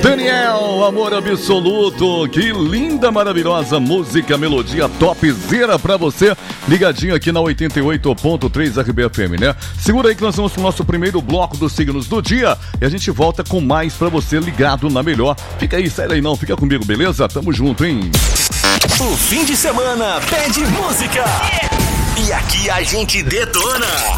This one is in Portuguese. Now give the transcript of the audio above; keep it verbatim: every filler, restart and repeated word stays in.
Daniel, Amor Absoluto, que linda, maravilhosa música, melodia topzera pra você, ligadinho aqui na oitenta e oito ponto três R B F M, né? Segura aí que nós vamos pro nosso primeiro bloco dos signos do dia e a gente volta com mais pra você ligado na melhor. Fica aí, sai daí não, fica comigo, beleza? Tamo junto, hein? O fim de semana pede música. E aqui a gente detona.